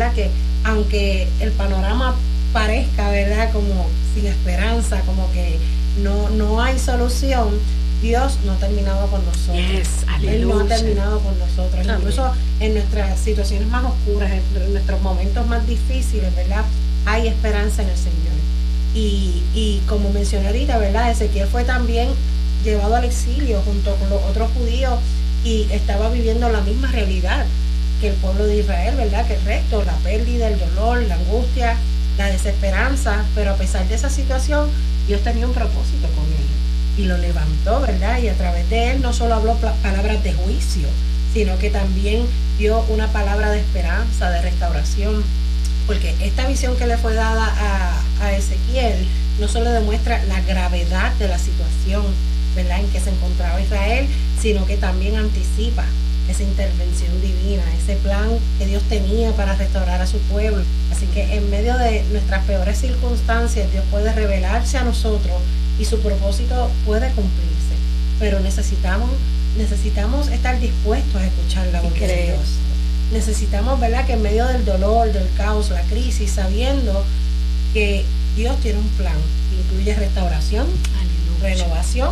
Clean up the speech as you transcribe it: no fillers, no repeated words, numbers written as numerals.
¿verdad? Que aunque el panorama parezca, ¿verdad? Como sin esperanza, como que no hay solución, Dios no ha terminado con nosotros. Él no ha terminado con nosotros. Amén. Incluso en nuestras situaciones más oscuras, en nuestros momentos más difíciles, ¿verdad? Hay esperanza en el Señor. Y como mencioné ahorita, ¿verdad? Ezequiel fue también llevado al exilio junto con los otros judíos y estaba viviendo la misma realidad que el pueblo de Israel, ¿verdad? Que el resto, la pérdida, el dolor, la angustia, la desesperanza, pero a pesar de esa situación, Dios tenía un propósito con él y lo levantó, ¿verdad? Y a través de él no solo habló palabras de juicio, sino que también dio una palabra de esperanza, de restauración, porque esta visión que le fue dada a Ezequiel no solo demuestra la gravedad de la situación, ¿verdad?, en que se encontraba Israel, sino que también anticipa esa intervención divina, ese plan que Dios tenía para restaurar a su pueblo. Así que en medio de nuestras peores circunstancias, Dios puede revelarse a nosotros y su propósito puede cumplirse, pero necesitamos estar dispuestos a escuchar la voz de Dios. Necesitamos, ¿verdad?, que en medio del dolor, del caos, la crisis, sabiendo que Dios tiene un plan que incluye restauración, renovación